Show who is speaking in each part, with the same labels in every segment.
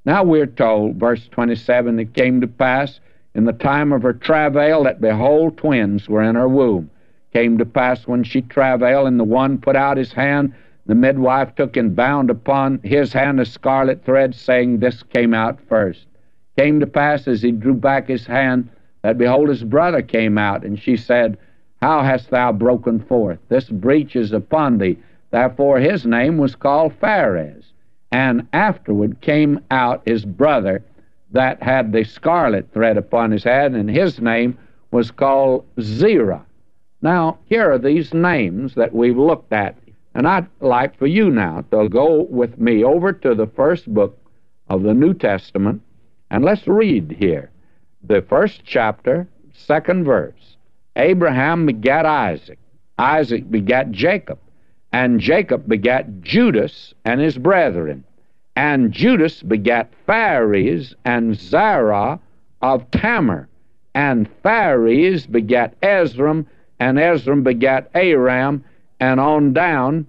Speaker 1: Now we're told, verse 27, it came to pass in the time of her travail that, behold, twins were in her womb. Came to pass when she travailed, and the one put out his hand, the midwife took and bound upon his hand a scarlet thread, saying, This came out first. Came to pass as he drew back his hand, that, behold, his brother came out, and she said, How hast thou broken forth? This breach is upon thee. Therefore his name was called Phares. And afterward came out his brother that had the scarlet thread upon his head, and his name was called Zerah. Now, here are these names that we've looked at, and I'd like for you now to go with me over to the first book of the New Testament, and let's read here. The first chapter, second verse. Abraham begat Isaac. Isaac begat Jacob. And Jacob begat Judas and his brethren. And Judas begat Phares and Zerah of Tamar. And Phares begat Esrom, and Esrom begat Aram. And on down,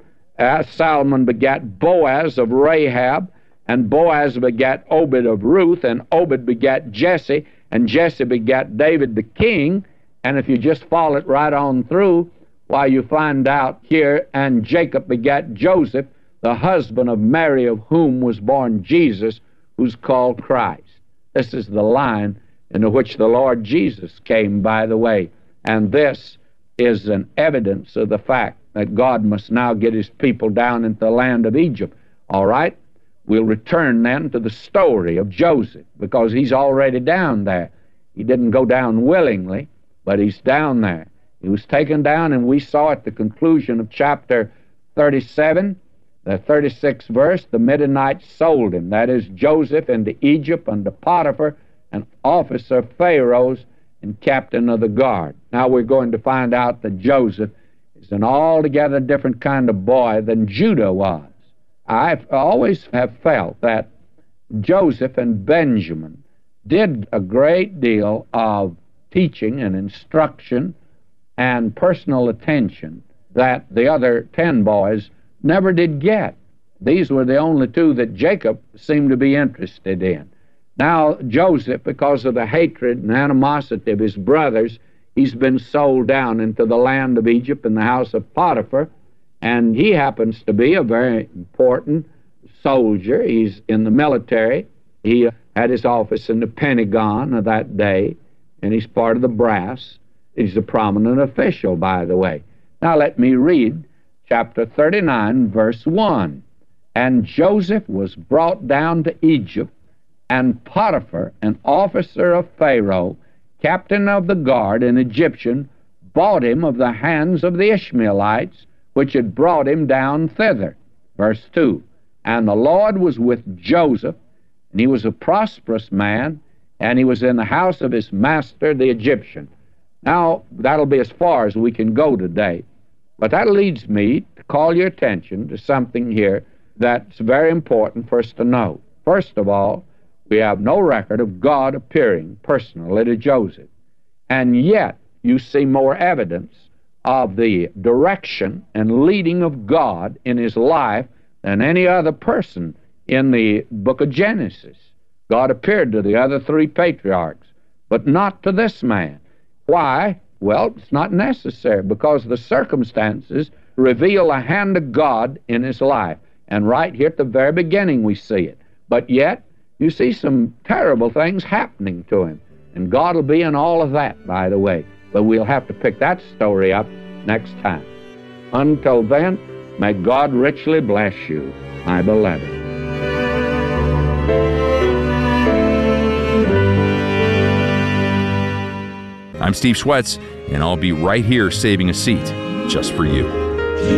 Speaker 1: Salmon begat Boaz of Rahab. And Boaz begat Obed of Ruth. And Obed begat Jesse. And Jesse begat David the king. And if you just follow it right on through, why, you find out here, and Jacob begat Joseph, the husband of Mary, of whom was born Jesus, who's called Christ. This is the line into which the Lord Jesus came, by the way. And this is an evidence of the fact that God must now get his people down into the land of Egypt. All right? We'll return then to the story of Joseph, because he's already down there. He didn't go down willingly, but he's down there. He was taken down, and we saw at the conclusion of chapter 37, the 36th verse, the Midianites sold him, that is, Joseph, into Egypt under Potiphar, an officer of Pharaoh's and captain of the guard. Now we're going to find out that Joseph is an altogether different kind of boy than Judah was. I always have felt that Joseph and Benjamin did a great deal of teaching and instruction and personal attention that the other 10 boys never did get. These were the only 2 that Jacob seemed to be interested in. Now, Joseph, because of the hatred and animosity of his brothers, he's been sold down into the land of Egypt in the house of Potiphar, and he happens to be a very important soldier. He's in the military. He had his office in the Pentagon of that day, and he's part of the brass. He's a prominent official, by the way. Now let me read chapter 39, verse 1. And Joseph was brought down to Egypt, and Potiphar, an officer of Pharaoh, captain of the guard, an Egyptian, bought him of the hands of the Ishmaelites, which had brought him down thither. Verse 2. And the Lord was with Joseph, and he was a prosperous man, and he was in the house of his master, the Egyptian. Now, that'll be as far as we can go today. But that leads me to call your attention to something here that's very important for us to know. First of all, we have no record of God appearing personally to Joseph. And yet, you see more evidence of the direction and leading of God in his life than any other person in the book of Genesis. God appeared to the other 3 patriarchs, but not to this man. Why? Well, it's not necessary, because the circumstances reveal the hand of God in his life. And right here at the very beginning we see it. But yet, you see some terrible things happening to him. And God will be in all of that, by the way. But we'll have to pick that story up next time. Until then, may God richly bless you, my beloved.
Speaker 2: I'm Steve Schwetz, and I'll be right here saving a seat just for you.